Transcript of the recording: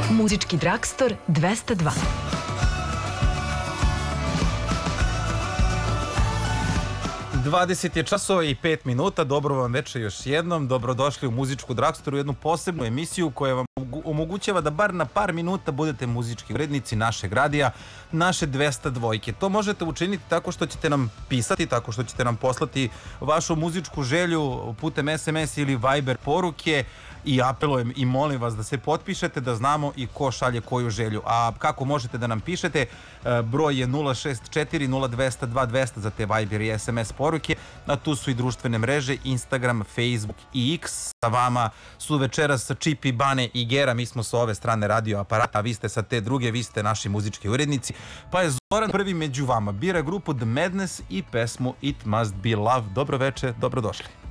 Muzički Dragstor 202. Dvadeset je časova i 5 minuta, dobro vam večer još jednom, dobrodošli u Muzičku Dragstoru, jednu posebnu emisiju koja vam omogućava da bar na par minuta budete muzički urednici našeg radija, naše 202. To možete učiniti tako što ćete nam pisati, tako što ćete nam poslati vašu muzičku želju putem SMS ili Viber poruke i apelujem i molim vas da se potpišete da znamo i ko šalje koju želju. A kako možete da nam pišete? Broj je 064 0200 2200 za te Viber i SMS poruke, a tu su i društvene mreže Instagram, Facebook i X. Sa vama su večeras Čipi, Bane i Gera, mi smo sa ove strane radio aparata, a vi ste sa te druge, vi ste naši muzički urednici. Pa je Zoran prvi među vama, bira grupu The Madness i pesmu It Must Be Love. Dobro večer, dobrodošli.